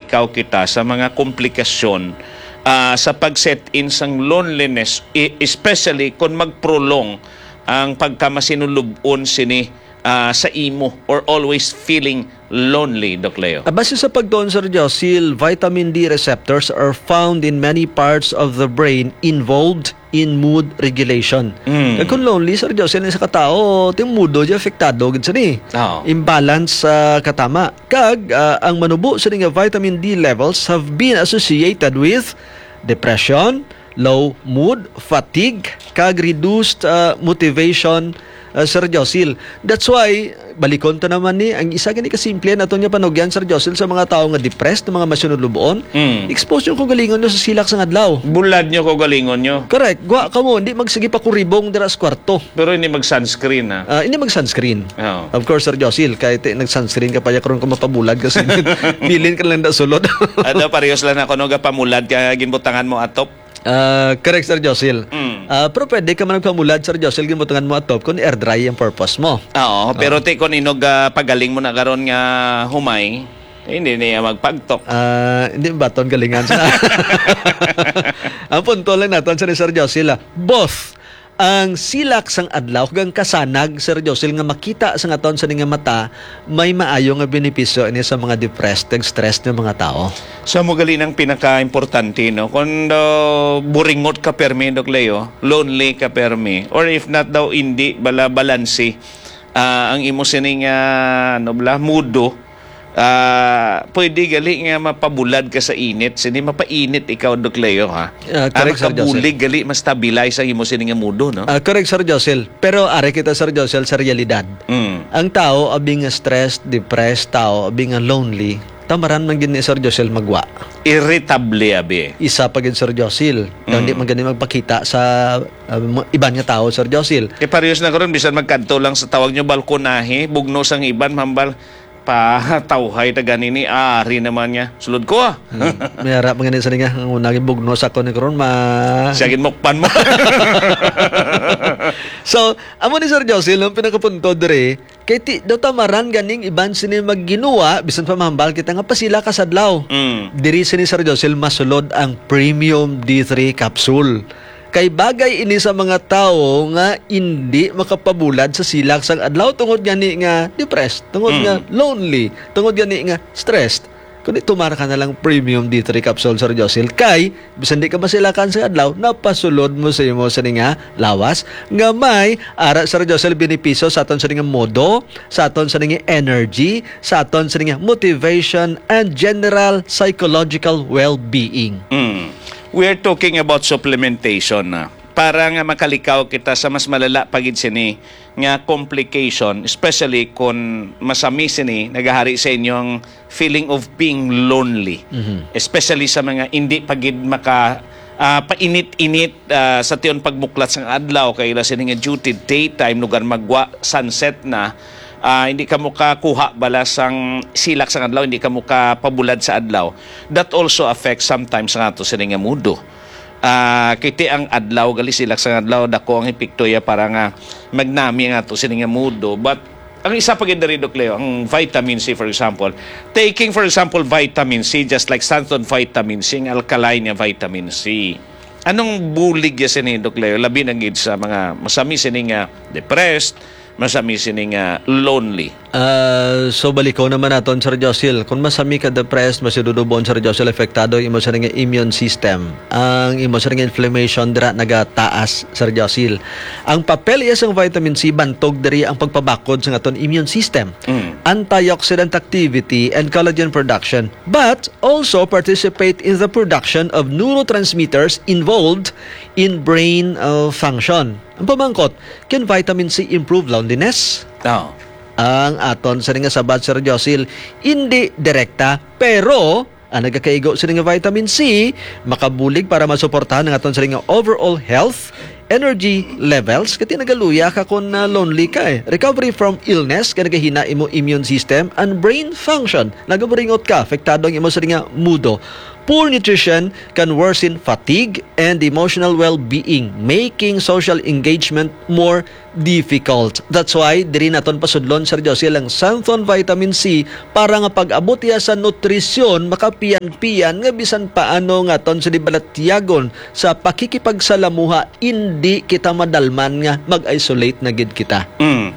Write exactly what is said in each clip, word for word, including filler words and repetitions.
makalikaw kita sa mga komplikasyon uh, sa pag-set-in sang loneliness, especially kung mag-prolong ang pagkamasinulubon sini uh, sa imo or always feeling lonely, Doc Leo. Base sa pagdoon, Sir Josil, vitamin D receptors are found in many parts of the brain involved in mood regulation. Mm. Kung lonely, Sir Josil, sa katao, yung mudo di apektado gid sa ni. Oh. Imbalance sa uh, katama. Kag uh, ang manubo sa nga vitamin D levels have been associated with depression, low mood, fatigue, kag reduced uh, motivation, uh, Sir Josil. That's why balikon ta naman ni ang isa gani kasimple nato niya panugyan, Sir Josil, sa mga tao nga depressed, mga masunod-lubon. Mm. Expose yung kung galingon nyo sa silak sa adlaw. Bulad nyo ko galingon nyo. Correct. Gwa ka mo, hindi magsige pa kuribong dira sa kwarto. Pero hindi mag-sunscreen, ha? Uh, hindi mag-sunscreen. Oh. Of course, Sir Josil, kahit eh, nag-sunscreen ka pa, karon ka mapabulad kasi bilin ka lang na sulod. Ano, parehos lang ako nung pamulad, kaya ginbutangan mo atop. Uh, correct, Sir Josil. Mm. Uh, pero pwede ka man nagpamulad, Sir Josil, gimutangan mo atop kung air dry ang purpose mo. Oo, pero uh. te kung inog uh, pagaling mo na karon nga humay, eh, hindi niya magpagtok. Uh, hindi baton galingan sa. Ang punto lang natin sa Sir Josil, both ang silak sang adlaw kag kasanag, Sir Josil, nga makita sa aton sa nga mata, may maayo nga benepisyo ini sa mga depressed ag stressed nga mga tao. So mo gali nang pinaka-importante, no, kung uh, buringot ka permi, Doc Leo, lonely ka permi, or if not daw hindi bala balansi uh, ang imo sining uh, ano bala mudo, Uh, pwede gali nga mapabulad ka sa init, sini mapainit ikaw, Doc Leo, ha? Uh, correct, ah, Sir Josil. Makabulig gali, mas stabilize ang imo sini nga mudo, no? Uh, correct, Sir Josil. Pero are kita, Sir Josil, sa realidad. Mm. Ang tao, abing stressed, depressed, tao, abing lonely, tamaran man gini, Sir Josil, magwa. Irritable, abi. Isa pa gid, Sir Josil. Mm. Hindi man gani magpakita sa uh, iban nga tao, Sir Josil. E parehas na karon bisan magkanto lang sa tawag nyo balkonahe, bugno sang iban, mambal, pa tawhay ta ganini ari naman niya sulod ko ah. hmm. May harap mga sa nga ang unang bugno sa ko ni karon ma sagin mokpan mo. So amo ni Sir Josil ang pinakapunto dire kay ti daw tamaran ganing iban sini magginuwa bisan pa mahambal kita nga pasila ka sadlaw. Mm. Diri sini Sir Josil masulod ang Premium D three capsule. Kay bagay ini sa mga tao nga hindi makapabulad sa silak sang adlaw tungod gani nga depressed, tungod mm. nga lonely, tungod gani nga stressed. Kundi tumara ka na lang Premium D three capsule, Sir Josil, kay bisan di ka masilakan sa adlaw, napasulod mo sa imo sa nga lawas nga may ara, Sir Josil, benepisyo sa aton sa nga modo, sa aton sa nga energy, sa aton sa nga motivation and general psychological well-being. Mm. We're talking about supplementation na. Para nga makalikaw kita sa mas malala pagid sini nga complication, especially kung masami sini nagahari sa inyong feeling of being lonely. Mm-hmm. Especially sa mga hindi pagid maka uh, painit-init uh, sa tiyon pagmuklat sang adlaw kay ila sini nga duty daytime lugar magwa sunset na. Uh, hindi ka mo kakuha balas ang silak sa adlaw, hindi ka mo kapabulad sa adlaw. That also affects sometimes nga ito sa nga mudo. Uh, kiti ang adlaw, gali silak sa adlaw, dako ang epektoya para nga magnami nga ito sa nga mudo. But ang isa pa ganda rin, Doc Leo, ang vitamin C, for example. Taking, for example, vitamin C, just like Santon vitamin C, ang alkaline nga vitamin C. Anong bulig ya sini, Doc Leo? Labi na gid sa mga masami sini nga depressed, masami sini nga lonely. Uh, so baliko naman naton, Sir Josil, kung masami ka depressed, masidudubon, Sir Josil, affectado imo sa nga immune system, ang imo sa nga inflammation dira nagataas, Sir Josil. Ang papel iya sang vitamin C bantog diri ang pagpabakod sa aton immune system, mm. antioxidant activity and collagen production, but also participate in the production of neurotransmitters involved in brain uh, function. Ang pamangkot, can vitamin C improve loneliness? Oh. Ang aton sa nga sabat, Sir Josil, hindi direkta, pero ang nagkakaigo sa nga vitamin C makabulig para masuportahan ang aton sa nga overall health, energy levels, kati nagaluya ka kung uh, lonely ka eh. Recovery from illness, kaya nagahina imo immune system and brain function. Nagaburingot ka, apektado ang imo sa nga mudo. Poor nutrition can worsen fatigue and emotional well-being, making social engagement more difficult. That's why diri naton pasudlon Sir Josie ang Santhon Vitamin C para nga pag-abot iya sa nutrisyon makapiyan-piyan nga bisan paano nga ton sa dibalatyagon sa pakikipagsalamuha hindi kita madalman nga mag-isolate na gid kita. Mm.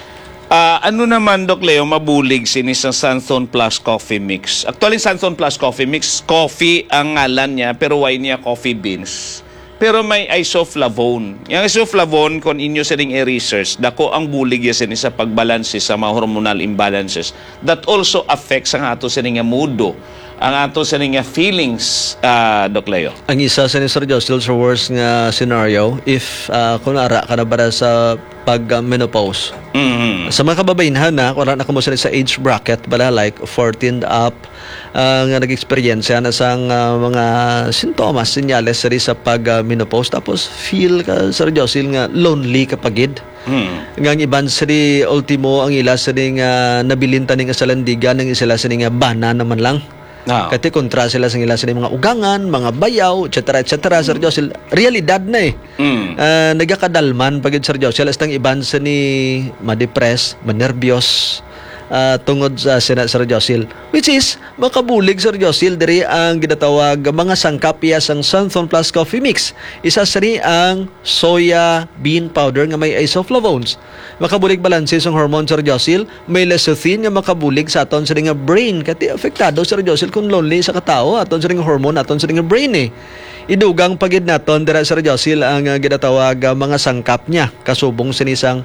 Ah, ano naman, Doc Leo, mabulig sini sa Santhon Plus Coffee Mix. Actually, Santhon Plus Coffee Mix, coffee ang ngalan niya, pero why niya coffee beans? Pero may isoflavone. Yung isoflavone, kung inyo sining i-research, dako ang bulig ya sini sa pagbalanse sa mga hormonal imbalances that also affects ang ato sining nga mudo, ang ato sining nga feelings, uh, Doc Leo. Ang isa sa ni Sir Josie sa worst nga scenario, if uh, kung ara ka na ba sa pag-menopause, Mm-hmm. sa mga kababainhan na, kung na kamo sila sa age bracket, bala like fourteen up, uh, nga nag-experience na sa uh, mga sintomas, sinyales sari sa pag-menopause, tapos feel ka, Sir Josie, nga lonely kapagid. Mm. Nga ang iban sari, ultimo, ang ila sari nga nabilintan nga sa landigan, ang isila sari nga bana naman lang. No. Kati kontra sila sa ila sila mga ugangan, mga bayaw, et cetera et cetera. Sir Josie, realidad na eh. Mm. Uh, nagakadalman pagid Sir Josie, lastang iban sa ni ma-depress, ma-nervyos, uh, tungod sa sina Sir Josie, which is makabulig Sir Josie diri ang ginatawag mga sangkapya sang Santhon Plus Coffee Mix. Isa sari ang soya bean powder nga may isoflavones. Makabulig balanse sang hormone Sir Josie, may lecithin nga makabulig sa aton sa nga brain. Kati apektado Sir Josie kung lonely sa katao, aton sa nga hormone, aton sa nga brain eh. Idugang pagid naton dira Sir Josie ang uh, ginatawag uh, mga sangkap niya kasubong sinisang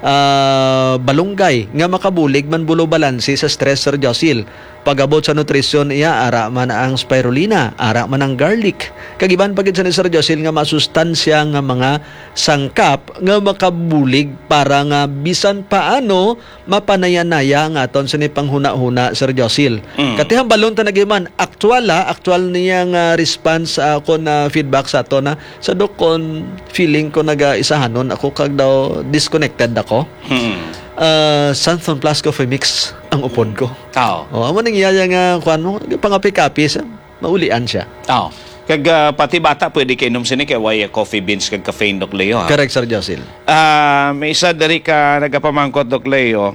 uh, balunggay nga makabulig man bulo balanse sa stress Sir Josie. Pagabot sa nutrisyon iya ara man ang spirulina, ara man ang garlic. Kagiban pagid sa ni Sir Josie nga masustansya nga mga sangkap nga makabulig para nga bisan paano mapanaya-naya nga aton sa ni panghuna-huna Sir Josie. Mm. Katihang balon ta nagiman actual ha, actual niyang uh, response uh, ko na feedback sa ato na sa dokon feeling ko naga-isahanon ako kag daw disconnected ako. Mm. Uh, Santhon Plus Coffee Mix ang upod ko. Oh. Oh, amo nang iyaya nga kuan mo, pangapi-kapi sa maulian siya. Oh. Kag uh, pati bata pwede kay inom sini kay why coffee beans kag caffeine, Doc Leo. Ha? Correct Sir Josie. Ah, may isa dari ka nagapamangkot, Doc Leo.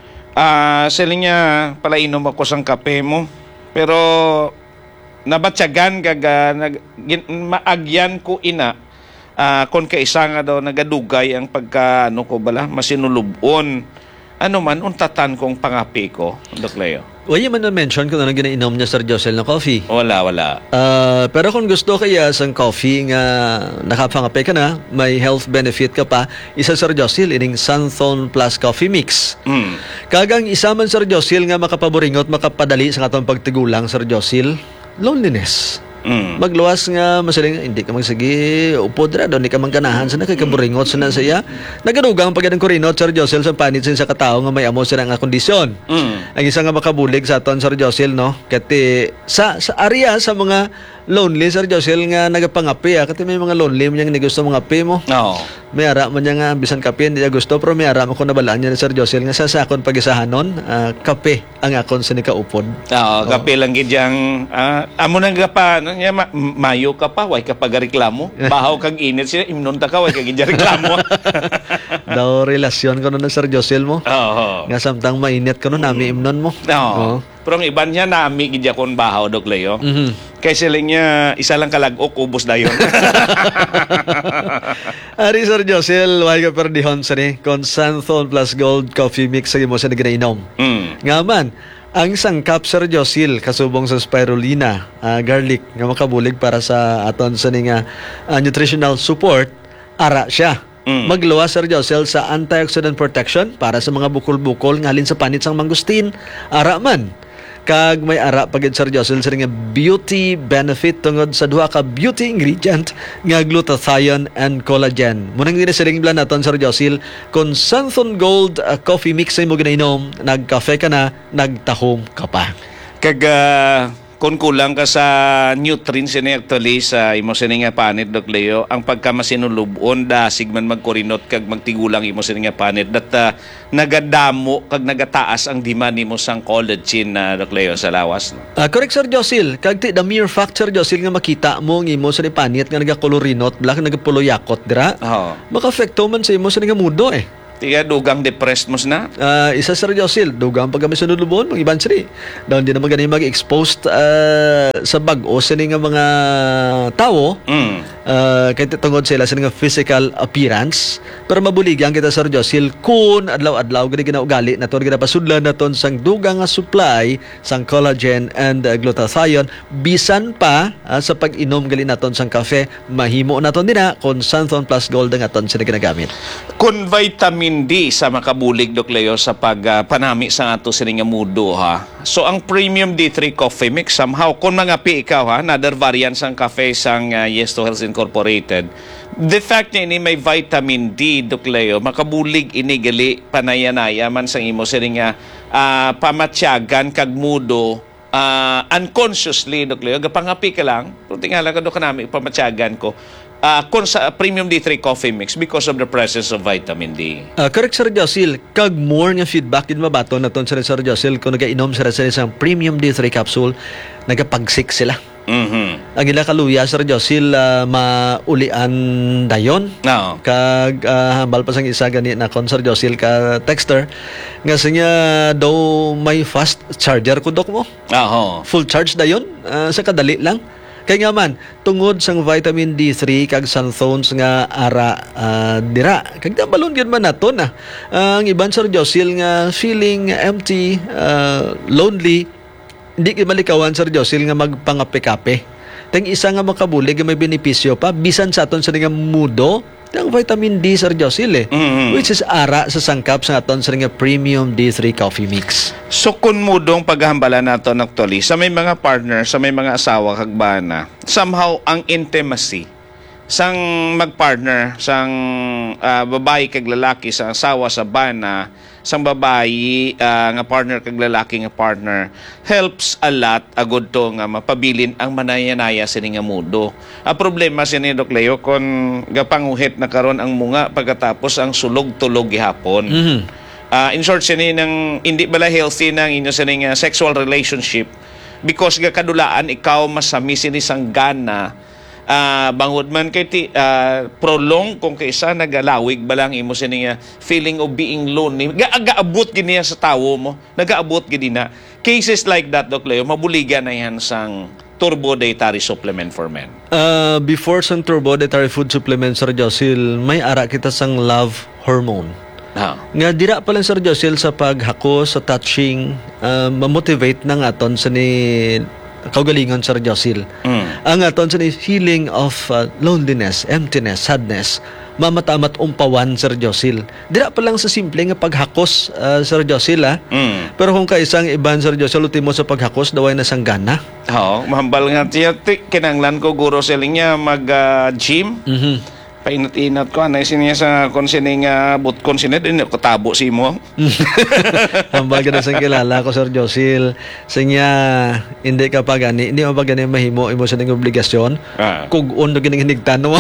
Ah, sila niya pala inom ako sang kape mo. Pero nabatyagan kag uh, nag gin, maagyan ko ina. Ah, kon kaisa nga daw nagadugay ang pagka ano ko bala masinulubon. Ano man untatan kong pangapi ko, Doc Leo. Wala man na-mention kung ano ginainom niya Sir Josie na coffee. Wala, wala. Uh, pero kung gusto kaya sang coffee nga nakapangape ka na, may health benefit ka pa, isa Sir Josie, ining Santhon Plus Coffee Mix. Mm. Kagang isa man Sir Josie nga makapaboringot, makapadali sa katong pagtigulang Sir Josie, loneliness. Mm. Magluwas nga masaling hindi ka magsigi upod ra daw ni ka mangkanahan sa nakakaburingot sa na saya nagadugang pagyan ng kurinot Sir Josie sa panit sa katao nga may amo sila nga kondisyon. Mm. Ang isa nga makabulig sa aton Sir Josie no kati sa sa area sa mga lonely Sir Josie nga nagapangapi ah, kati may mga lonely man nga gusto mga api mo. Oo. May ara man niya nga bisan kape hindi niya gusto pero may ara man ko nabalaan niya ni Sir Josie nga sa sakon pagisahanon uh, kape ang akon sa ni kaupod. Oo, kape lang gid yang ah, amo nang gapa nya ma- mayo ka pa way ka pagareklamo. Bahaw kag init sila imnon ta ka way kag reklamo. Daw relasyon ko no Sir Josie mo. Oo. Nga samtang mainit ko no nami imnon mo. Oo. Pero ang iban niya nami gid kon bahaw, Doc Leo. Mhm. Kay sila niya isa lang kalagok ubos dayon. Ari Sir Josie, way ka perdihon sa ni kon Santhon Plus Gold Coffee Mix sa mo sa ginainom. Mm. Nga man, ang sangkap Sir Josie kasubong sa spirulina, uh, garlic nga makabulig para sa aton sa ni nga uh, nutritional support, ara siya. Mm. Magluwas Sir Josie sa antioxidant protection para sa mga bukol-bukol ngalin sa panit sang mangustin, ara man. Kag may ara pagid Sir Josie sa nga beauty benefit tungod sa duha ka beauty ingredient nga glutathione and collagen. Munang din sa ring naton Sir Josie kon Santhon Gold uh, Coffee Mix ay mo ginainom, nagkafe ka na, nagtahom ka pa. Kag uh, kung kulang ka sa nutrients ini actually sa imo sini nga panit Doc Leo, ang pagka masinulubon dasig man magkurinot kag magtigulang imo sini nga panit dat uh, nagadamo kag nagataas ang demand nimo sang collagen na Doc Leo sa lawas. No? Uh, correct Sir Josil, kag ti the mere fact Sir Josil nga makita mo ng imo sa panit nga nagakolorinot, blak nagapuluyakot dira. Oo. Maka-affecto man sa imo sa nga mudo eh. Tiga dugang depressed mo na. Uh, isa Sir Josil, dugang pag kami sunod-lubon, mga iban siri. Daon din naman ganun mag-exposed uh, sa bag-o sa nga mga tao. Mm. Uh, kahit tungod sila sa nga physical appearance. Pero mabuligan kita Sir Josil kung adlaw-adlaw gani ginaugali na ton ginapasudlan naton sang dugang nga supply sang collagen and uh, glutathione bisan pa uh, sa pag-inom gali naton sang kafe mahimo naton dina kon Santhon Plus Gold nga aton sila ginagamit. Kun vitamin D sa makabulig Doc Leo sa pag uh, panami sa ato sini nga mudo ha. So ang Premium D three Coffee Mix somehow kun mga pi ikaw ha, another variant sang cafe sang uh, Yes to Health Incorporated. The fact na ini may vitamin D Doc Leo, makabulig ini gali panayanaya man sang imo sini nga uh, pamatyagan kag mudo uh, unconsciously Doc Leo gapangapi ka lang. Pero tingala ka do kanami pamatyagan ko. Uh, kung sa Premium D three Coffee Mix because of the presence of vitamin D. Uh, correct Sir Josil, kag more nga feedback din mabato naton sa Sir Josil kung nagainom sila sa isang Premium D three capsule, nagapagsik sila. Mhm. Ang ila kaluya Sir Josil uh, maulian dayon. No. Kag uh, hambal pa sang isa gani na kon Sir Josil ka texter nga sinya daw may fast charger ko dok mo. Aho. Full charge dayon uh, sa kadali lang. Kaya nga man, tungod sang vitamin D three kag xanthones nga ara uh, dira. Kag balon gyud man naton ah. Uh, ang iban Sir Josil nga feeling empty, uh, lonely, hindi gyud malikawan Sir Josil nga magpangape-kape. Teng isa nga makabulig nga may benepisyo pa bisan sa aton sa nga mudo, ang vitamin D Sir Josil eh. Mm-hmm. Which is ara sa sangkap sa aton sa nga Premium D three Coffee Mix. So kun mudong paghahambala nato actually sa may mga partner, sa may mga asawa kag bana, somehow ang intimacy sang magpartner sang uh, babae kag lalaki sa asawa sa bana, sang babae uh, nga partner kag lalaki nga partner helps a lot agud to nga mapabilin ang manayanaya sini nga mudo. A problema sini Doc Leo kon gapanguhit na karon ang munga pagkatapos ang sulog-tulog gihapon. Mhm. Uh, in short, sini nang hindi bala healthy ng inyo sining uh, sexual relationship because ga kadulaan ikaw masami sini sang gana uh, bangod man kay ti uh, prolong kung kaysa nagalawig balang imo sini nga feeling of being lonely gaabot gini sa tawo mo nagaabot gini na cases like that Doc Leo mabuligan na yan sang turbo dietary supplement for men. Uh, before sang turbo dietary food supplement Sir Josil, may ara kita sang love hormone. Ah. Nga dira pa lang Sir Josil sa paghako sa touching, uh, ma-motivate ng aton sa ni kaugalingon Sir Josil. Mm. Ang aton sa ni feeling of uh, loneliness, emptiness, sadness, mamatamat umpawan Sir Josil. Dira pa lang sa simple nga paghakos uh, Sir Josil ah. Mm. Pero kung kaisang iban Sir Josil ultimo sa paghakos daway na sang gana. Oo, mahambal nga tiya kinanglan ko guro siling niya mag uh, gym. Mhm. Painat-inat ko anay sinya sa konsining uh, but konsinet din katabo si mo. Hambal ka na sa kilala ko Sir Josil. Sinya hindi ka pa gani, hindi mo pa gani mahimo imo sa ning obligasyon. Ah. Kung uno gining hinigtan mo.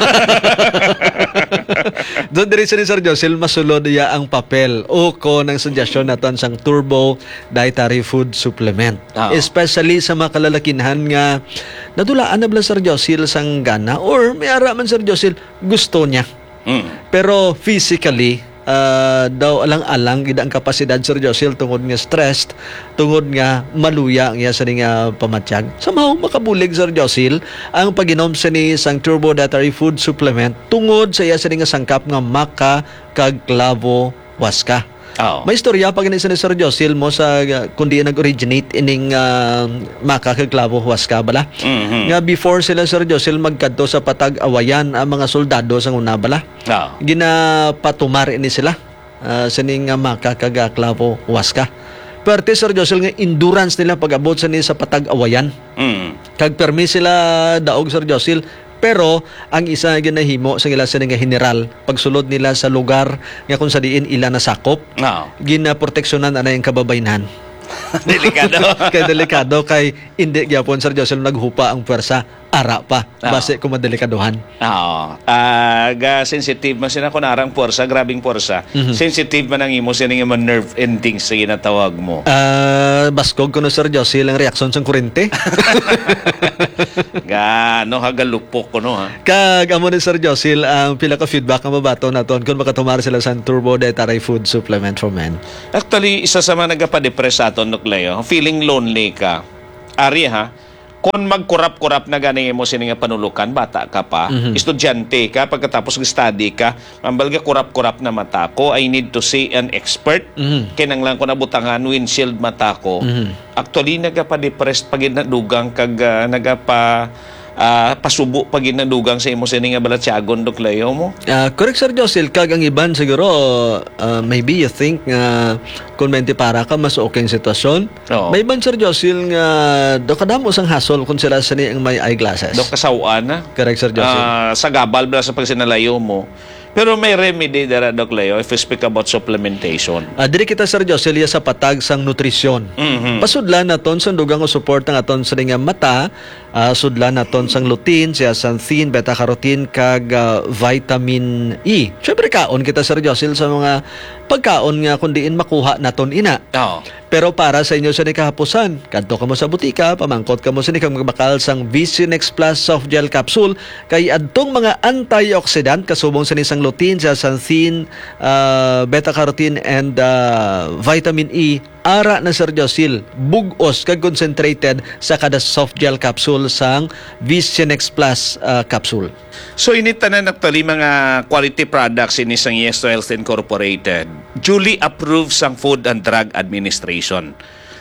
Doon diri sa ni Sir Josil masulod iya ang papel o ko ng suggestion naton sang Turbo Dietary Food Supplement. Ah. Especially sa mga kalalakinhan nga nadulaan na bala Sir Josil sang gana or may ara man Sir Josil gusto niya. Mm. Pero physically, uh, daw alang-alang gid ang kapasidad Sir Josil tungod nga stressed, tungod nga maluya nga sa nga pamatyag. Somehow makabulig Sir Josil ang pag-inom sa ni sang Turbo Dietary Food Supplement tungod sa iya sa nga sangkap nga maca kag clavo huasca. Oh. May istorya pag ni Sir Josil mo sa uh, kundi nag-originate ining uh, maca kag clavo huasca bala. Mm-hmm. Nga before sila Sir Josil magkadto sa patag-awayan ang mga soldado sa una bala. Oh. Ginapatumar ini sila uh, sa ning maca kag clavo huasca. Perte Sir Josil nga endurance nila pag-abot sa ni sa patag-awayan. Mm. Kag permi sila daog Sir Josil. Pero ang isa nga ginahimo sa ila sa nga general pagsulod nila sa lugar nga kung sa diin ila nasakop, Oh. ginaproteksyonan anay ang kababaynan. Delikado. Kay delikado kay hindi gyapon Sir Josel naghupa ang pwersa ara pa Oo. base ko madelikaduhan. Oo. Ah, ga sensitive man sina kun arang porsa, grabing porsa. Mhm. Sensitive man ang imo sining mga nerve endings sa ginatawag mo. Ah, baskog kuno Sir Josel ang reaksyon sa kurente. Ga no hagalupok ko no ha. Kag amo ni Sir Josel ang pila ka feedback ang mabato naton kung makatumar sila sa Turbo Dietary Food Supplement for Men. Actually, isa sa mga nagapa-depress sa aton nukleo, feeling lonely ka. Ari ha, kung magkurap-kurap na gani mo sini nga panulukan, bata ka pa, Mhm. estudyante ka, pagkatapos ng-study ka, mambal nga kurap-kurap na mata ko, I need to see an expert. Mhm. Kinanglan ko na butangan, windshield mata ko. Mhm. Actually, nagapa-depressed pag nadugang kag uh, nagapa ah, pasubo pag nadugang sa imo sini nga balatyagon nukleo mo. Ah, correct Sir Josel, kag ang iban siguro ah, maybe you think nga kung menti para ka mas okay ang sitwasyon. Oo. May iban Sir Josel nga do kadamo sang hasol kung sila sa ang may eyeglasses. Do kasawaan na. Correct Sir Josel. Ah, sa gabal bala sa pagsinalayo mo. Pero may remedy dara Doc Leo if we speak about supplementation. Ah, diri kita Sir Josel ya sa patag sang nutrisyon. Mhm. Pasudlan naton sa dugang o support ng aton sa nga mata, ah, sudlan naton sang lutein, siya xanthin, beta-carotene kag ah, vitamin E. Syempre kaon kita Sir Josel sa mga pagkaon nga kun diin makuha naton ina. Oo. Pero para sa inyo sa ni kahapusan, kadto ka mo sa butika, pamangkot ka mo sa ni kang magbakal sang Visionex Plus Soft Gel Capsule kay adtong mga antioxidant kasubong sa nisang lutein, sa xanthin, uh, beta-carotene and uh, vitamin E ara na Sir Josel bugos kag concentrated sa kada soft gel capsule sang Visionex Plus uh, capsule. So initanan actually mga quality products ini sang Yes to Health Incorporated. Duly approved sang Food and Drug Administration.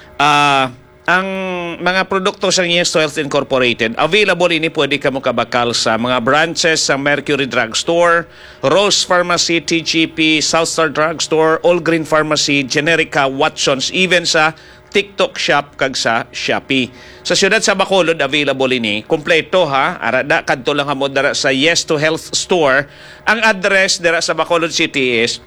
Ah, ang mga produkto sang Yes to Health Incorporated, available ini pwede ka mo kabakal sa mga branches sa Mercury Drug Store, Rose Pharmacy, T G P, Southstar Drug Store, All Green Pharmacy, Generica, Watsons, even sa TikTok Shop kag sa Shopee. Sa siyudad sa Bacolod, available ini. Kompleto ha. Arada, kadto lang mo dara sa Yes to Health Store. Ang address dara sa Bacolod City is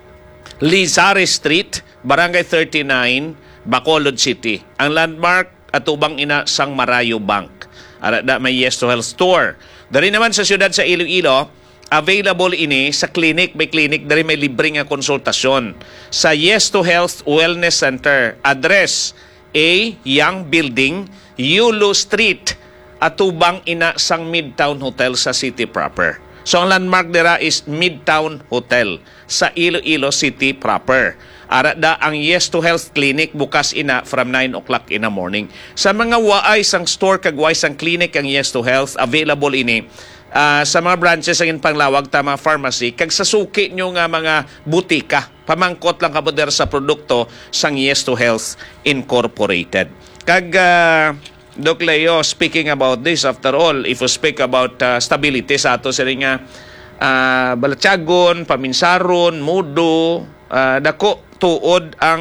Lizares Street, Barangay thirty-nine, Bacolod City. Ang landmark atubang ina sang Marayo Bank. Arada may Yes to Health Store. Dari naman sa siyudad sa Iloilo, available ini sa clinic. May clinic dari may libre nga konsultasyon. Sa Yes to Health Wellness Center. Address A. Young Building, Yulo Street, atubang ina sang Midtown Hotel sa city proper. So ang landmark dira is Midtown Hotel sa Iloilo City proper. Ara da ang Yes to Health Clinic bukas ina from nine o'clock in the morning. Sa mga waay sang store kag waay sang clinic ang Yes to Health, available ini uh, sa mga branches ang panglawag ta mga pharmacy kag sa suki nyo nga mga butika. Pamangkot lang kapoder sa produkto sang Yes to Health Incorporated. Kag uh, Doc Leo, speaking about this, after all, if we speak about uh, stability sa ato sa nga uh, balatyagon, paminsaron, mudo, uh, dako tuod ang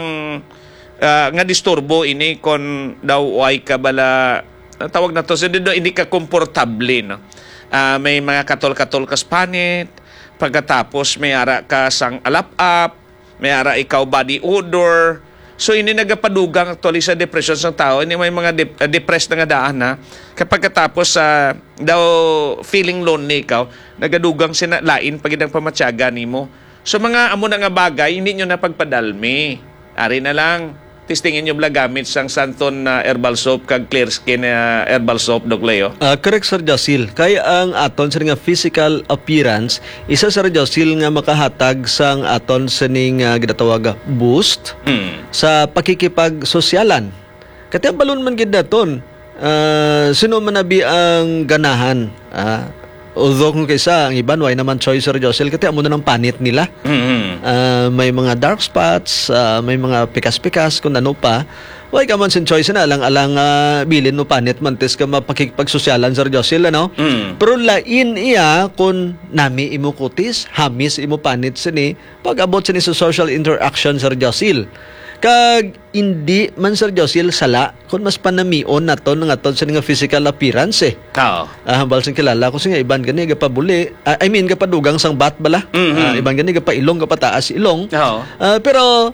uh, nga disturbo ini kon daw way ka bala uh, tawag na to so, hindi ka komportable no. Uh, may mga katol-katol kas panit, pagkatapos may ara ka sang alap-up, may ara ikaw body odor. So ini nagapadugang actually sa depression sa tao. Ini may mga de- uh, depressed na nga daan na kapag katapos sa uh, daw feeling lonely ikaw, nagadugang sina lain pag idang pamatyaga nimo. So mga amo na nga bagay, hindi nyo na pagpadalmi. Ari na lang, testingin nyo bla gamit sang Santon na uh, herbal soap kag clear skin uh, herbal soap, Doc Leo. Uh, correct Sir Josil. Kaya ang aton sa nga physical appearance, isa Sir Josil nga makahatag sang aton sa ning uh, ginatawag boost Hmm. sa pakikipag-sosyalan. Kaya balon man gid daton. Uh, sino man nabi ang ganahan. Uh, although kung kaysa ang iban way naman choice Sir Josil, kaya mo na ng panit nila. Mm-hmm. Uh, may mga dark spots, uh, may mga pikas-pikas kung ano pa. Way ka man sin choice na alang-alang uh, bilin no panit mantis ka mapakikipag-sosyalan Sir Josil ano. Mm. Pero lain iya kung nami imo kutis, hamis imo panit sini pag abot sini sa social interaction Sir Josil. Kag hindi man Sir Josil sala kung mas panamion naton nga aton sa nga physical appearance eh. Oo. Ah, hambal sing kilala ko nga iban gani gapabuli. Uh, I mean gapadugang sang bat bala. Mhm. Ah, iban gani gapailong gapataas ilong. Oo. Ah, pero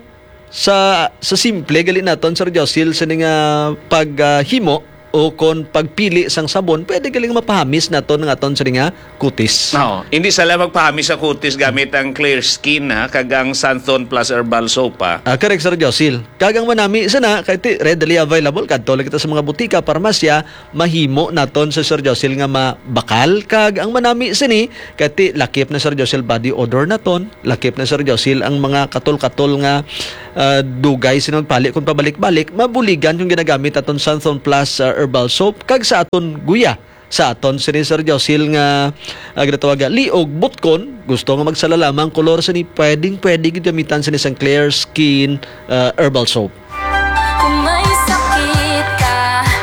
sa sa simple gali naton Sir Josil sa nga paghimo o kon pagpili sang sabon, pwede galing mapahamis naton ng aton sa nga kutis. No, hindi sala magpahamis sa kutis gamit ang Clear Skin ha, kagang Santhon plus herbal soap ha. Ah, correct Sir Josil. Kagang manami sana kay ti readily available kadto kita sa mga butika, parmasya, mahimo naton sa Sir Josil nga mabakal kag ang manami sini kay ti lakip na Sir Josil body odor naton, lakip na Sir Josil ang mga katol-katol nga uh, dugay sinong pali kung pabalik-balik, mabuligan yung ginagamit aton Santhon plus uh, herbal soap kag sa aton guya sa aton sini Sir Josil nga uh, ginatawag liog butkon gusto nga magsala lamang kolor sini pwedeng pwede gamitan sini sang Clear Skin uh, herbal soap. Kung may sakit ka,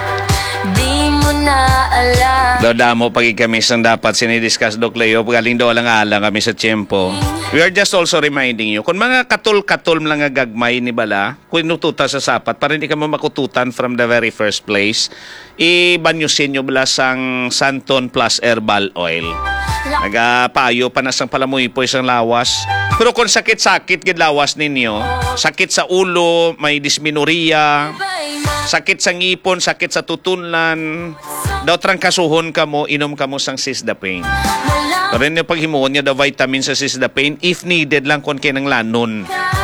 di mo na alam. Dodamo pagi kami sang dapat sinidiscuss Doc Leo galing do lang alang kami sa tiempo. We are just also reminding you kung mga katol-katol lang nga gagmay ni bala kung inututa sa sapat para hindi ka mo makututan from the very first place, ibanyusin nyo bala sang Santhon plus herbal oil. Nagapayo pa na sang palamuy po isang lawas. Pero kung sakit-sakit gid lawas ninyo, sakit sa ulo, may dysmenorrhea, sakit sa ngipon, sakit sa tutunlan, daw trangkasuhon ka mo, inom ka mo sang Sisdapain. Pero rin yung paghimuon niya daw vitamin sa Sisdapain, if needed lang kung kinang lanon.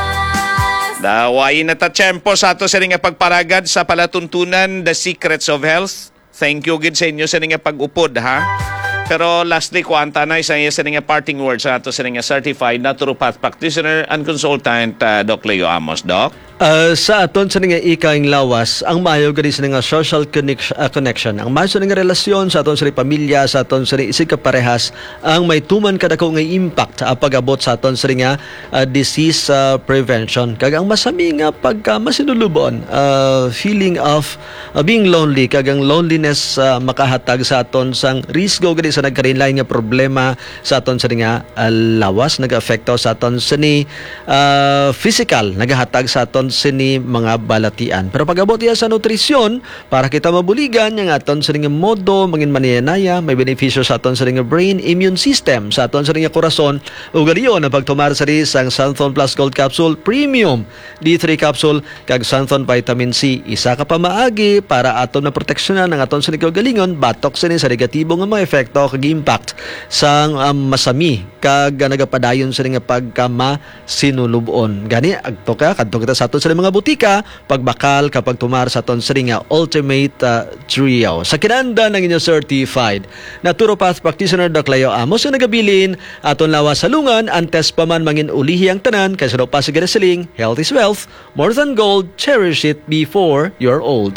Daway na ta tiyempo sa ato sa nga pagparagad sa palatuntunan, The Secrets of Health. Thank you gid sa inyo sa nga pag-upod ha. Pero lastly, kuanta na isa sa nga parting words sa ato sa nga certified naturopath practitioner and consultant uh, Doc Leo Amos. Doc? Uh, sa aton sa nga ikaing lawas, ang maayo gani sa nga social connection, uh, connection. Ang maayo sa nga relasyon sa aton sa pamilya, sa aton sa isig kaparehas, ang may tuman kadako nga impact sa pag-abot sa aton sa nga uh, disease uh, prevention. Kag ang masami nga pagka masinulubon, uh, feeling of uh, being lonely, kag ang loneliness uh, makahatag sa aton sang risgo gani sa nagkarinlain nga problema sa aton sa nga uh, lawas, nag-affecto sa aton sa ni uh, physical, nagahatag sa aton sini mga balatian. Pero pag-abot iya sa nutrisyon, para kita mabuligan yung aton sa nga modo, mangin maniyanaya, may benepisyo sa aton sa nga brain, immune system, sa aton sa nga korason, ugaliyo na pagtumar sa ris ang Santhon Plus Gold Capsule Premium, D three Capsule, kag Santhon Vitamin C. Isa ka pa maagi para aton na proteksyonan ng aton sa nga galingon, batok sini sa negatibo nga mga efekto kag impact sa um, masami, kag nagapadayon sa nga pagkama sinulubon. Gani, agto ka, kadto kita sa aton sa mga butika, pagbakal kapag tumar sa aton sa nga Ultimate uh, Trio. Sa kinanda ng inyo certified naturopath practitioner Doc Leo Amos yung nagabilin aton lawas salungan, antes pa man mangin ulihi ang tanan, kaysa daw pa sa siling, health is wealth, more than gold, cherish it before you're old.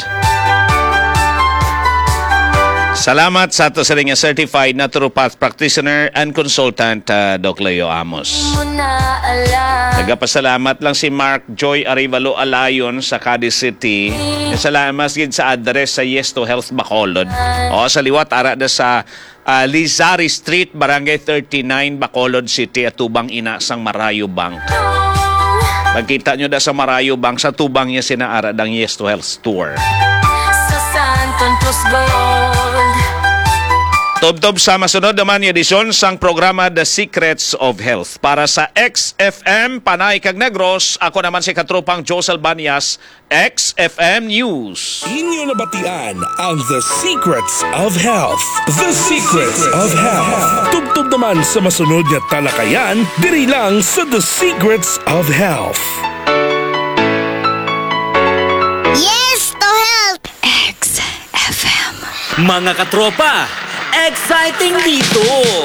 Salamat sa ato sa nga certified naturopath practitioner and consultant uh, Doc Leo Amos. Nagapasalamat lang si Mark Joy Arivalo Alayon sa Cadiz City. Salamat gid sa address sa Yes to Health Bacolod. O sa liwat ara da sa uh, Lizari Street, Barangay thirty-nine, Bacolod City, at Tubang Ina sang Marayo Bank. Magkita nyo da sa Marayo Bank, sa Tubang niya sinaara dang Yes to Health Tour. Sa Santhon Plus Gold. Tob-tob sa masunod naman yung edisyon sang programa The Secrets of Health. Para sa X F M, Panay kag Negros, ako naman si katropang Josel Banias, X F M News. Inyo nabatian ang The Secrets of Health. The Secrets of Health. Tubtob naman sa masunod nga talakayan, diri lang sa The Secrets of Health. Yes to Health! X F M. Mga katropa, exciting dito!